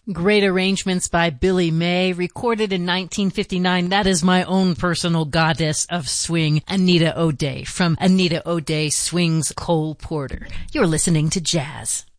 Great arrangements by Billy May, recorded in 1959. That is my own personal goddess of swing, Anita O'Day, from Anita O'Day Swings Cole Porter. You're listening to Jazz.